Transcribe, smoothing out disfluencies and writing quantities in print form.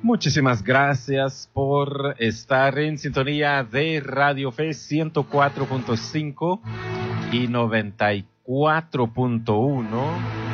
Muchísimas gracias por estar en sintonía de Radio Fe 104.5 y 94.1